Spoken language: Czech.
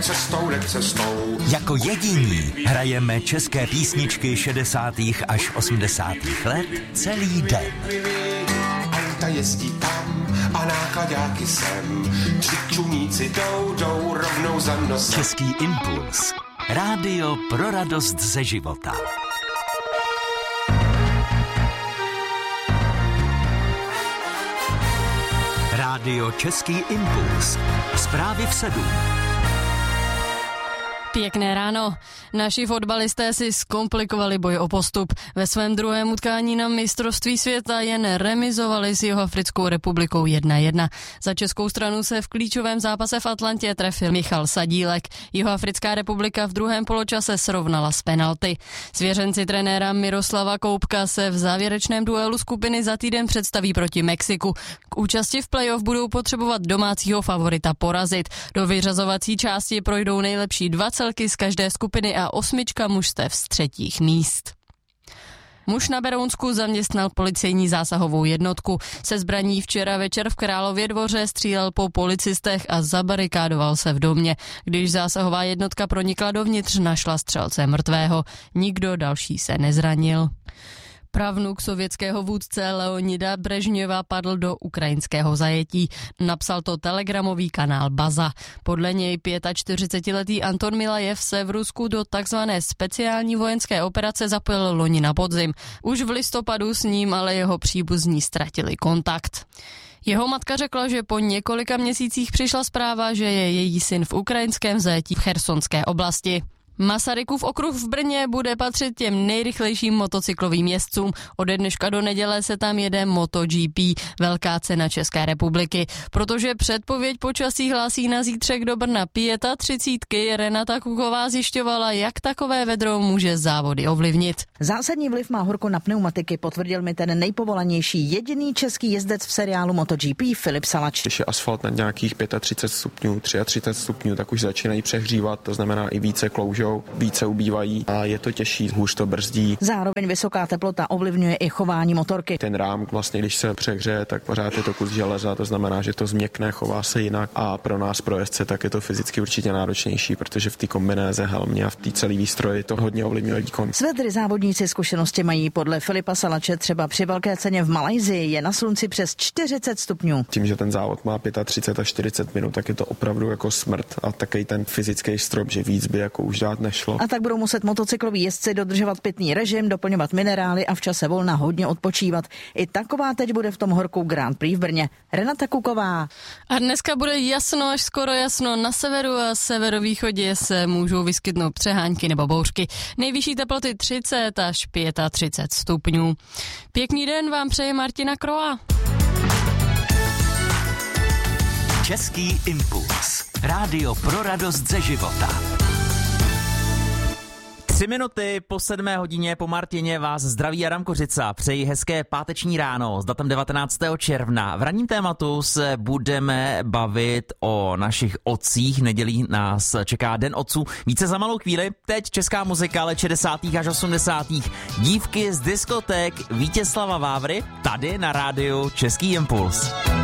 cestou, cestou. Jako jediní hrajeme české písničky 60. až 80. let celý den. Auta jezdí tam a nákladáky sem. Čuníci jdou rovnou za nosem. Český impuls. Rádio pro radost ze života. Rádio Český impuls. Zprávy v 7. Pěkné ráno. Naši fotbalisté si zkomplikovali boj o postup. Ve svém druhém utkání na mistrovství světa jen remizovali s Jihoafrickou republikou 1-1. Za českou stranu se v klíčovém zápase v Atlantě trefil Michal Sadílek. Jihoafrická republika v druhém poločase srovnala z penalty. Svěřenci trenéra Miroslava Koubka se v závěrečném duelu skupiny za týden představí proti Mexiku. K účasti v playoff budou potřebovat domácího favorita porazit. Do vyřazovací části projdou nejlepší 2 celky z každé skupiny a 8 mužstev z 3. míst. Muž na Berounsku zaměstnal policejní zásahovou jednotku. Se zbraní včera večer v Králově Dvoře střílel po policistech a zabarikádoval se v domě. Když zásahová jednotka pronikla dovnitř, našla střelce mrtvého. Nikdo další se nezranil. Pravnuk sovětského vůdce Leonida Brežněva padl do ukrajinského zajetí. Napsal to telegramový kanál Baza. Podle něj 45letý Anton Milajev se v Rusku do takzvané speciální vojenské operace zapojil loni na podzim. Už v listopadu s ním ale jeho příbuzní ztratili kontakt. Jeho matka řekla, že po několika měsících přišla zpráva, že je její syn v ukrajinském zajetí v Chersonské oblasti. Masarykův okruh v Brně bude patřit těm nejrychlejším motocyklovým jezdcům. Ode dneška do neděle se tam jede MotoGP, velká cena České republiky. Protože předpověď počasí hlásí na zítřek do Brna 35, Renata Kuková zjišťovala, jak takové vedro může závody ovlivnit. Zásadní vliv má horko na pneumatiky, potvrdil mi ten nejpovolanější jediný český jezdec v seriálu MotoGP Filip Salač. Když je asfalt na nějakých 35 stupňů, 33 stupňů, tak už začínají přehřívat, to znamená i více kloužou, více ubývají a je to těžší, hůř to brzdí. Zároveň vysoká teplota ovlivňuje i chování motorky. Ten rám vlastně, když se přehřeje, tak pořád je to kus železa, to znamená, že to změkne, chová se jinak a pro nás, pro jezdce, tak je to fyzicky určitě náročnější, protože v té kombinéze, helmě a v té celé výstroji to hodně ovlivňuje výkon. Svedry závodníci zkušenosti mají podle Filipa Salače třeba při velké ceně v Malajsii je na slunci přes 40 stupňů. Tím, že ten závod má 35 až 40 minut, tak je to opravdu jako smrt a takový ten fyzický strop, že víc by jako už dát nešlo. A tak budou muset motocykloví jezdci dodržovat pitný režim, doplňovat minerály a v čase volna hodně odpočívat. I taková teď bude v tom horku Grand Prix v Brně. Renata Kuková. A dneska bude jasno až skoro jasno. Na severu a severovýchodě se můžou vyskytnout přehánky nebo bouřky. Nejvyšší teploty 30 až 35 stupňů. Pěkný den vám přeje Martina Kroa. Český impuls. Rádio pro radost ze života. 3 minuty po 7 hodině po Martině vás zdraví Adam Kořica. Přeji hezké páteční ráno s datem 19. června. V ranním tématu se budeme bavit o našich otcích. Nedělí nás čeká Den otců. Více za malou chvíli. Teď česká muzika let 60. až 80. Dívky z diskoték Vítězslava Vávry tady na rádiu Český impuls.